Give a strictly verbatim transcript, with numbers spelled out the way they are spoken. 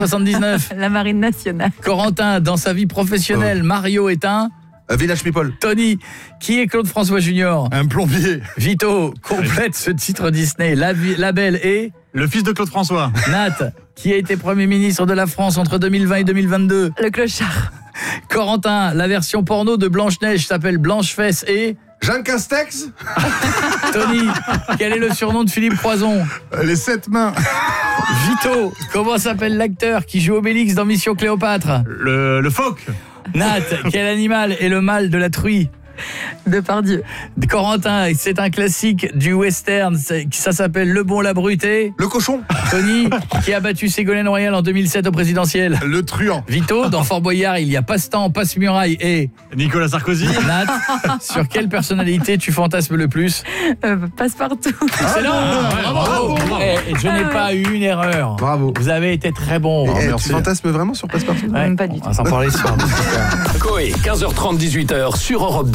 soixante-dix-neuf. La marine nationale. Corentin, dans sa vie professionnelle, Oh. Mario est un... Euh, Village People. Tony, qui est Claude François Junior? Un plombier. Vito, complète ce titre Disney. La, la Belle est... Le fils de Claude François. Nat, qui a été Premier ministre de la France entre deux mille vingt et deux mille vingt-deux. Le clochard. Corentin, la version porno de Blanche-Neige s'appelle Blanche-Fesse et... Jean Castex. Tony, quel est le surnom de Philippe Croison? Euh, Les sept mains. Vito, comment s'appelle l'acteur qui joue Obélix dans Mission Cléopâtre? Le, le phoque. Nat, quel animal est le mâle de la truie? Depardieu. Corentin, c'est un classique du western, ça s'appelle Le Bon, la Brute et... Le cochon. Tony, qui a battu Ségolène Royal en deux mille sept au présidentiel. Le truand. Vito, dans Fort Boyard, il y a Passe-temps, Passe-muraille et... Nicolas Sarkozy. Nat, sur quelle personnalité tu fantasmes le plus? Euh, Passe-partout. Excellent. ouais, Bravo. bravo, bravo. Eh, je n'ai pas eu une erreur. Bravo. Vous avez été très bon. Eh, merci. tu fantasmes vraiment sur Passepartout? Ouais, Même pas du on va s'en parler sur Coé, quinze heures trente, dix-huit heures sur Europe deux.